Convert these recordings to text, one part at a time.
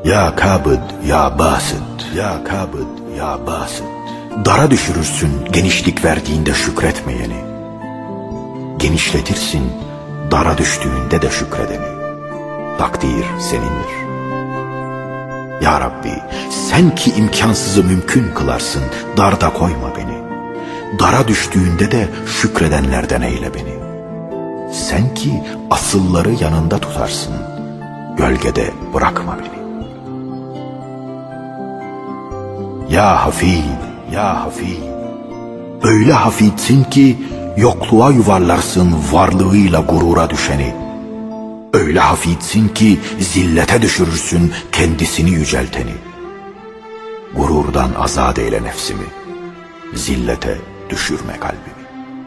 Ya kabid ya basit, ya kabid ya basit. Dara düşürürsün genişlik verdiğinde şükretmeyeni. Genişletirsin dara düştüğünde de şükredeni. Takdir senindir. Ya Rabbi, sen ki imkansızı mümkün kılarsın, darda koyma beni. Dara düştüğünde de şükredenlerden eyle beni. Sen ki asılları yanında tutarsın, gölgede bırakma beni. Ya Hafid, ya Hafid, öyle hafidsin ki yokluğa yuvarlarsın varlığıyla gurura düşeni. Öyle hafidsin ki zillete düşürürsün kendisini yücelteni. Gururdan azat eyle nefsimi, zillete düşürme kalbimi.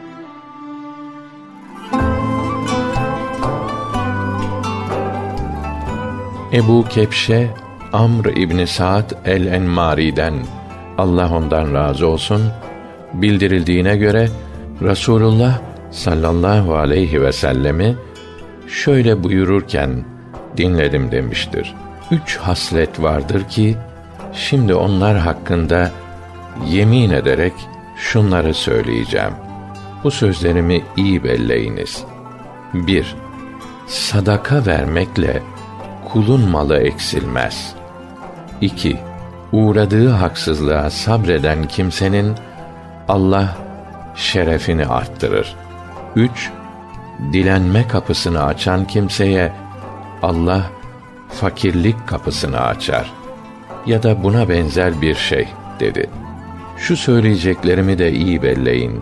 Ebu Kebşe Amr İbni Sa'd el-Enmari'den, Allah ondan razı olsun, bildirildiğine göre Resulullah sallallahu aleyhi ve sellemi şöyle buyururken dinledim demiştir. 3 haslet vardır ki şimdi onlar hakkında yemin ederek şunları söyleyeceğim. Bu sözlerimi iyi belleyiniz. 1. Sadaka vermekle kulun malı eksilmez. 2. Uğradığı haksızlığa sabreden kimsenin Allah şerefini arttırır. 3. Dilenme kapısını açan kimseye Allah fakirlik kapısını açar. Ya da buna benzer bir şey dedi. Şu söyleyeceklerimi de iyi belleyin.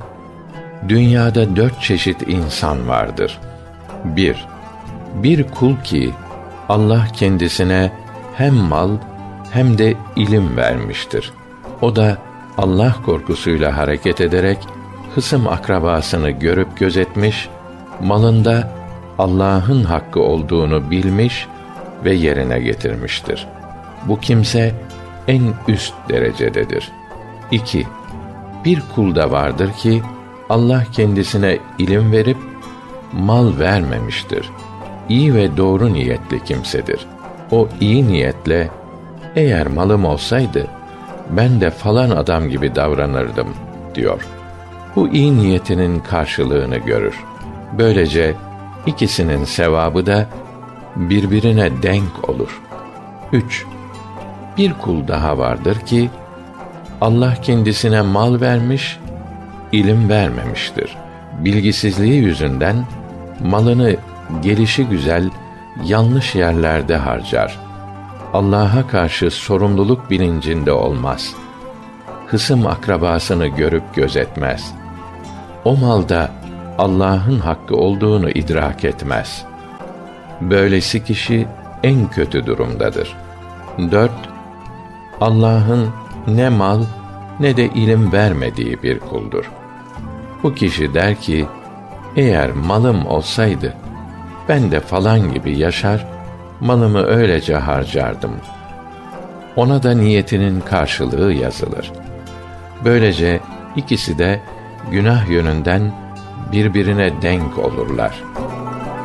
Dünyada 4 çeşit insan vardır. 1. Bir kul ki Allah kendisine hem mal hem de ilim vermiştir. O da Allah korkusuyla hareket ederek hısım akrabasını görüp gözetmiş, malında Allah'ın hakkı olduğunu bilmiş ve yerine getirmiştir. Bu kimse en üst derecededir. 2. Bir kul da vardır ki Allah kendisine ilim verip mal vermemiştir. İyi ve doğru niyetli kimsedir. O iyi niyetle, eğer malım olsaydı ben de falan adam gibi davranırdım diyor. Bu iyi niyetinin karşılığını görür. Böylece ikisinin sevabı da birbirine denk olur. 3. Bir kul daha vardır ki Allah kendisine mal vermiş, ilim vermemiştir. Bilgisizliği yüzünden malını gelişigüzel yanlış yerlerde harcar. Allah'a karşı sorumluluk bilincinde olmaz. Hısım akrabasını görüp gözetmez. O malda Allah'ın hakkı olduğunu idrak etmez. Böylesi kişi en kötü durumdadır. 4. Allah'ın ne mal ne de ilim vermediği bir kuldur. Bu kişi der ki, eğer malım olsaydı ben de falan gibi yaşar, malımı öylece harcardım. Ona da niyetinin karşılığı yazılır. Böylece ikisi de günah yönünden birbirine denk olurlar.